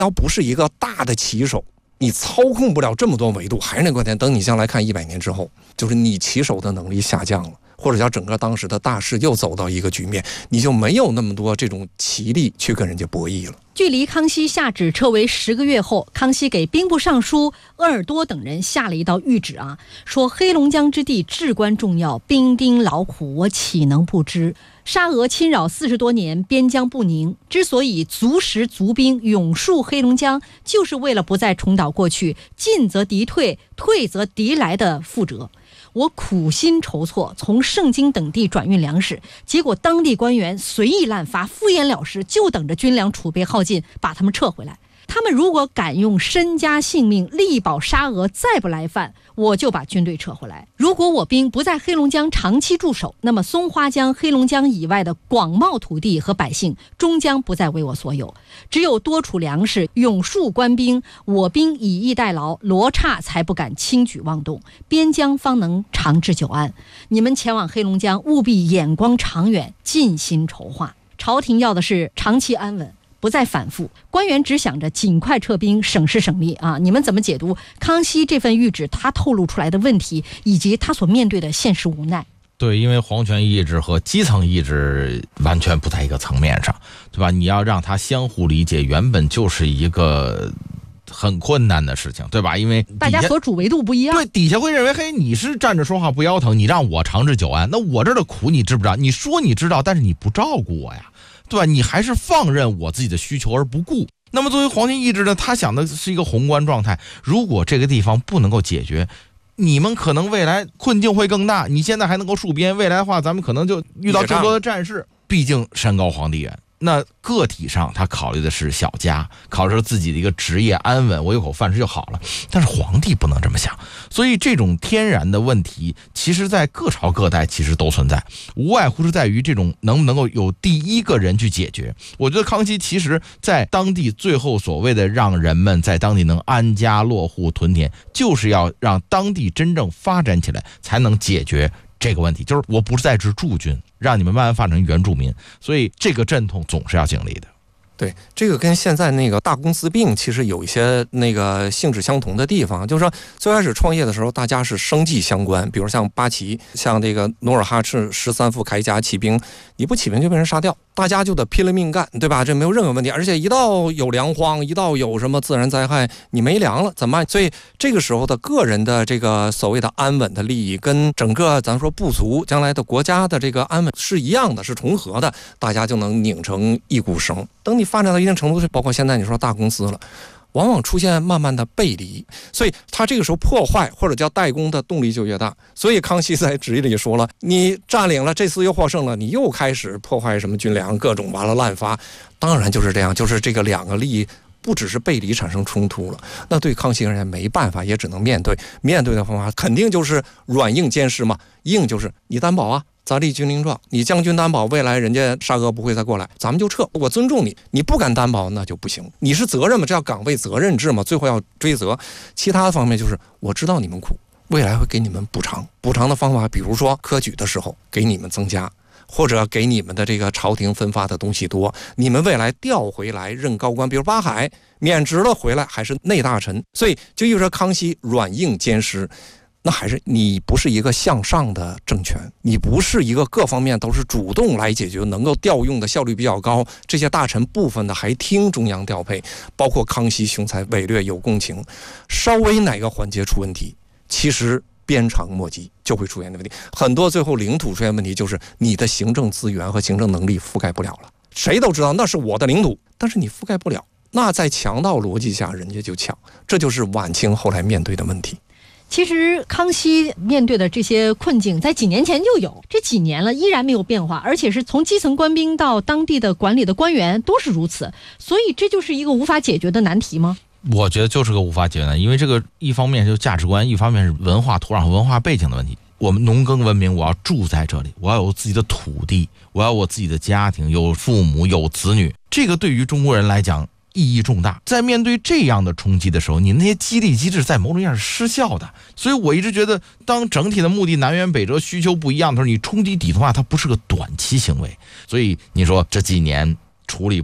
要不是一个大的棋手，你操控不了这么多维度。还是那观点，等你将来看100年之后，就是你棋手的能力下降了，或者叫整个当时的大势又走到一个局面，你就没有那么多这种棋力去跟人家博弈了。 距离康熙下旨撤围10个月后，康熙给兵部尚书鄂尔多等人下了一道谕旨啊，说黑龙江之地至关重要，兵丁劳苦，我岂能不知？沙俄侵扰40多年，边疆不宁，之所以足食足兵，永戍黑龙江，就是为了不再重蹈过去进则敌退，退则敌来的覆辙。我苦心筹措，从盛京等地转运粮食，结果当地官员随意滥发，敷衍了事，就等着军粮储备耗尽，把他们撤回来。他们如果敢用身家性命力保沙俄再不来犯，我就把军队撤回来。如果我兵不在黑龙江长期驻守，那么松花江、黑龙江以外的广袤土地和百姓终将不再为我所有。只有多储粮食，永戍官兵，我兵以逸待劳，罗刹才不敢轻举妄动，边疆方能长治久安。你们前往黑龙江，务必眼光长远，尽心筹划。朝廷要的是长期安稳，不再反复，官员只想着尽快撤兵，省时省力啊！你们怎么解读康熙这份谕旨他透露出来的问题，以及他所面对的现实无奈？ 对，因为皇权意志和基层意志完全不在一个层面上，对吧？你要让他相互理解，原本就是一个很困难的事情，对吧？因为大家所处维度不一样， 对，底下会认为，嘿，你是站着说话不腰疼，你让我长治久安，那我这儿的苦你知不知道？你说你知道，但是你不照顾我呀，对吧？你还是放任我自己的需求而不顾。那么作为皇权意志呢，他想的是一个宏观状态，如果这个地方不能够解决，你们可能未来困境会更大。你现在还能够戍边，未来的话咱们可能就遇到更多的战事。毕竟山高皇帝远，那个体上他考虑的是小家，考虑自己的一个职业安稳，我有口饭吃就好了。但是皇帝不能这么想，所以这种天然的问题其实在各朝各代其实都存在，无外乎是在于这种能不能够有第一个人去解决。我觉得康熙其实在当地最后所谓的让人们在当地能安家落户屯田，就是要让当地真正发展起来，才能解决这个问题。就是我不是在职驻军，让你们慢慢发展成原住民，所以这个阵痛总是要经历的。 对，这个跟现在那个大公司病其实有一些那个性质相同的地方，就是说最开始创业的时候，大家是生计相关，比如像八旗，像这个努尔哈赤13副铠甲起兵，你不起兵就被人杀掉，大家就得拼了命干，对吧？这没有任何问题，而且一到有粮荒，一到有什么自然灾害，你没粮了怎么办？所以这个时候的个人的这个所谓的安稳的利益，跟整个咱说部族将来的国家的这个安稳是一样的，是重合的，大家就能拧成一股绳。等你发展到一定程度，包括现在你说大公司了，往往出现慢慢的背离，所以他这个时候破坏或者叫代工的动力就越大。所以康熙在旨意里说了，你占领了，这次又获胜了，你又开始破坏什么军粮，各种完了滥发，当然就是这样，就是这个两个利益不只是背离产生冲突了，那对康熙而言没办法，也只能面对。面对的方法肯定就是软硬兼施嘛。硬就是你担保啊，咱立军令状，你将军担保未来人家沙俄不会再过来，咱们就撤，我尊重你。你不敢担保那就不行，你是责任嘛，这叫岗位责任制嘛，最后要追责。其他的方面就是我知道你们苦，未来会给你们补偿。补偿的方法比如说科举的时候给你们增加，或者给你们的这个朝廷分发的东西多，你们未来调回来任高官，比如八海免职了回来还是内大臣。所以就意味着康熙软硬兼施，那还是你不是一个向上的政权，你不是一个各方面都是主动来解决，能够调用的效率比较高，这些大臣部分的还听中央调配，包括康熙雄才伟略有共情，稍微哪个环节出问题，其实鞭长莫及就会出现的问题。很多最后领土出现问题，就是你的行政资源和行政能力覆盖不了了。谁都知道那是我的领土，但是你覆盖不了，那在强盗逻辑下人家就抢，这就是晚清后来面对的问题。 其实康熙面对的这些困境在几年前就有，这几年了依然没有变化，而且是从基层官兵到当地的管理的官员都是如此，所以这就是一个无法解决的难题吗？ 我觉得就是个无法解决的，因为这个一方面就是价值观，一方面是文化土壤和文化背景的问题。我们农耕文明，我要住在这里，我要有自己的土地，我要我自己的家庭，有父母有子女，这个对于中国人来讲意义重大。在面对这样的冲击的时候，你那些激励机制在某种意义上是失效的。所以我一直觉得，当整体的目的南辕北辙、需求不一样的时候，你冲击底层化它不是个短期行为。所以你说这几年处理不了，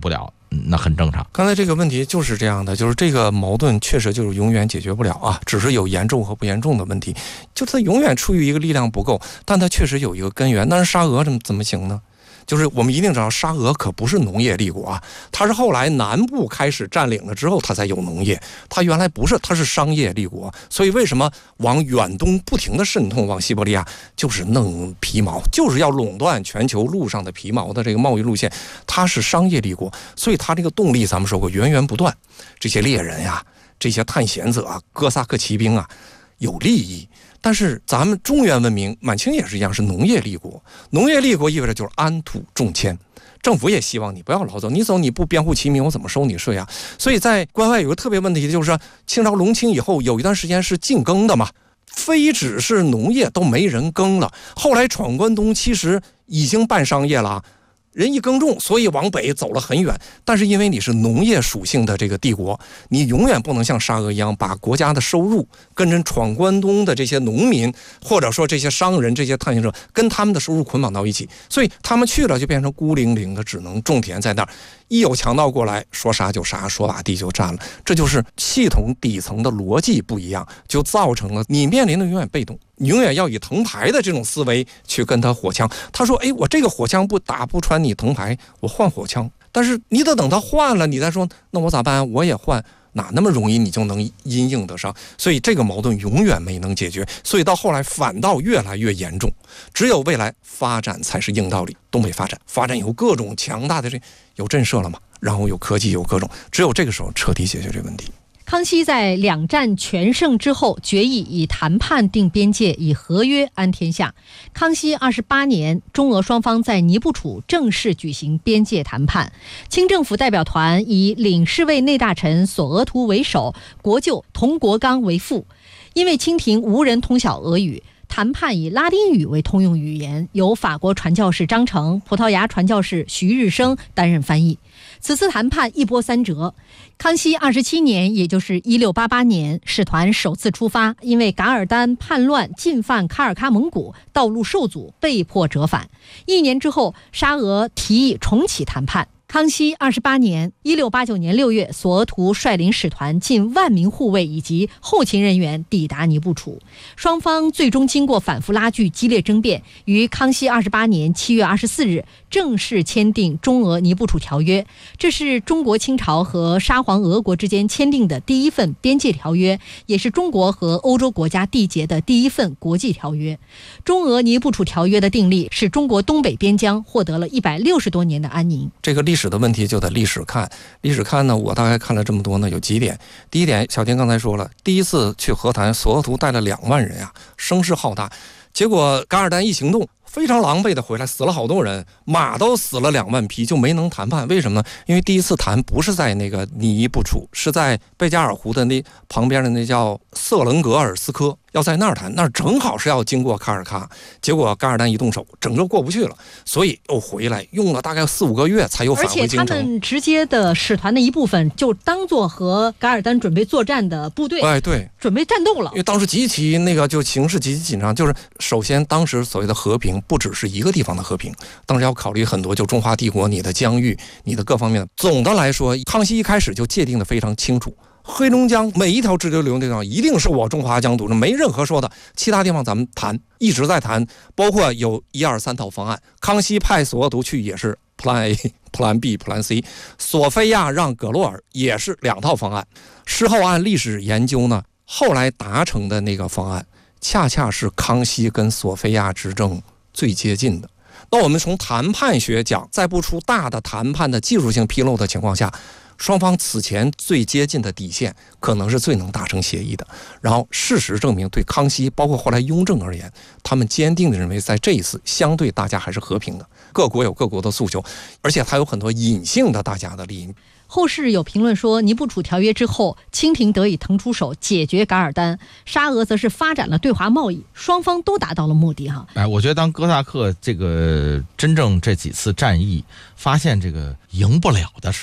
那很正常。 刚才这个问题就是这样的，就是这个矛盾确实就是永远解决不了啊，只是有严重和不严重的问题，就是它永远处于一个力量不够，但它确实有一个根源。但是沙俄怎么行呢？就是我们一定知道，沙俄可不是农业立国啊，它是后来南部开始占领了之后，它才有农业。它原来不是，它是商业立国。所以为什么往远东不停的渗透，往西伯利亚就是弄皮毛，就是要垄断全球路上的皮毛的这个贸易路线。它是商业立国，所以它这个动力咱们说过源源不断。这些猎人呀，这些探险者啊，哥萨克骑兵啊，有利益。但是咱们中原文明，满清也是一样，是农业立国。农业立国意味着就是安土重迁，政府也希望你不要老走，你走你不编户齐民，我怎么收你税啊？所以在关外有个特别问题，就是说清朝隆庆以后有一段时间是禁耕的嘛，非只是农业都没人耕了。后来闯关东其实已经办商业了，人一耕种，所以往北走了很远。但是因为你是农业属性的这个帝国，你永远不能像沙俄一样把国家的收入跟着闯关东的这些农民，或者说这些商人、这些探险者跟他们的收入捆绑到一起，所以他们去了就变成孤零零的，只能种田在那儿。一有强盗过来，说杀就杀，说把地就占了。这就是系统底层的逻辑不一样，就造成了你面临的永远被动，你永远要以藤牌的这种思维去跟他火枪。他说哎，我这个火枪不打不穿你藤牌，我换火枪。但是你得等他换了，你再说那我咋办？我也换，哪那么容易你就能因应得上？所以这个矛盾永远没能解决，所以到后来反倒越来越严重。只有未来发展才是硬道理。东北发展有各种强大的有震慑了嘛，然后有科技，有各种，只有这个时候彻底解决这个问题。 康熙在两战全胜之后，决议以谈判定边界，以合约安天下。康熙28年，中俄双方在尼布楚正式举行边界谈判。清政府代表团以领侍卫内大臣索额图为首，国舅佟国刚为副。因为清廷无人通晓俄语，谈判以拉丁语为通用语言，由法国传教士张成、葡萄牙传教士徐日升担任翻译。此次谈判一波三折，康熙27年，也就是1688年，使团首次出发，因为噶尔丹叛乱进犯喀尔喀蒙古，道路受阻，被迫折返。1年之后，沙俄提议重启谈判。康熙28年，1689年6月，索额图率领使团近10000名护卫以及后勤人员抵达尼布楚。双方最终经过反复拉锯、激烈争辩，于康熙28年7月24日正式签订中俄尼布楚条约。这是中国清朝和沙皇俄国之间签订的第一份边界条约，也是中国和欧洲国家缔结的第一份国际条约。中俄尼布楚条约的订立，使中国东北边疆获得了160多年的安宁。 这个历史的问题就得历史看，呢，我大概看了这么多呢，有几点。第一点，小田刚才说了，第一次去和谈，索额图带了2万人啊，声势浩大，结果噶尔丹一行动，非常狼狈的回来，死了好多人，马都死了2万匹，就没能谈判。为什么呢？因为第一次谈不是在那个尼布楚，是在贝加尔湖的那旁边的那叫瑟伦格尔斯科，要在那儿谈，那儿正好是要经过喀尔喀，结果噶尔丹一动手，整个过不去了，所以又回来，用了大概4-5个月才又返回京城。 而且他们直接的使团的一部分就当做和噶尔丹准备作战的部队， 哎，对， 准备战斗了。 因为当时极其就形势极其紧张，就是首先当时所谓的和平不只是一个地方的和平，当时要考虑很多，就中华帝国你的疆域，你的各方面。总的来说，康熙一开始就界定的非常清楚，黑龙江每一条支流流地方一定是我中华疆土，没任何说的，其他地方咱们谈，一直在谈，包括有1、2、3套方案。康熙派索额图去也是 Plan A、Plan B、Plan C， 索菲亚让葛洛尔也是2套方案。事后按历史研究呢，后来达成的那个方案，恰恰是康熙跟索菲亚执政最接近的。那我们从谈判学讲，在不出大的谈判的技术性纰漏的情况下，双方此前最接近的底线可能是最能达成协议的。然后事实证明，对康熙包括后来雍正而言，他们坚定地认为在这一次相对大家还是和平的，各国有各国的诉求，而且还有很多隐性的大家的利益。 后世有评论说，尼布楚条约之后，清廷得以腾出手解决噶尔丹，沙俄则是发展了对华贸易，双方都达到了目的哈。 我觉得当哥萨克这个真正这几次战役发现这个赢不了的时候，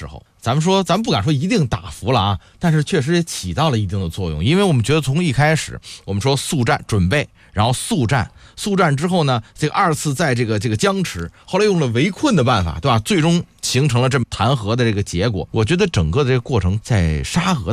咱们不敢说一定打服了啊，但是确实也起到了一定的作用。因为我们觉得从一开始我们说速战准备，然后速战之后呢，这个2次在这个僵持，后来用了围困的办法，对吧？最终形成了这么谈和的这个结果。我觉得整个的这个过程在沙俄